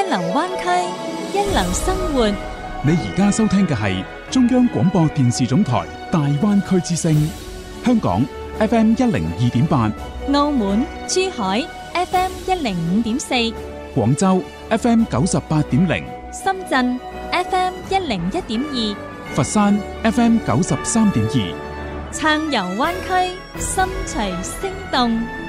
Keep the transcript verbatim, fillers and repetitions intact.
流灣區，一流生活。 你而家收聽嘅係中央廣播電視總台大灣區之聲，香港 F M 一零二點八， 澳門、珠海 F M 一零五點四， 廣州 F M 九十八點零， 深圳 F M 一零一點二， 佛山 F M 九十三點二。 撐遊灣區，心隨聲動。